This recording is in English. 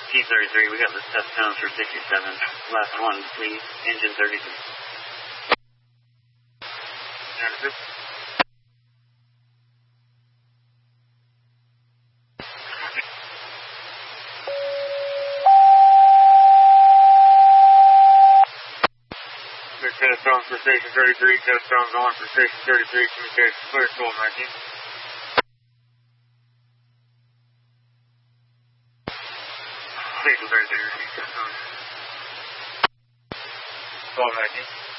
T-33, we got this test down for 67. Last one, please. Engine 32. Group. Test on for station 33, test on for station 33, communication clear, 1219. Station 33, test on. 1219.